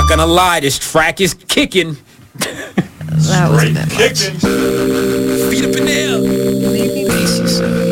Not gonna lie, this track is kicking. That was a bit much. Feet up in the air. Pace yourself.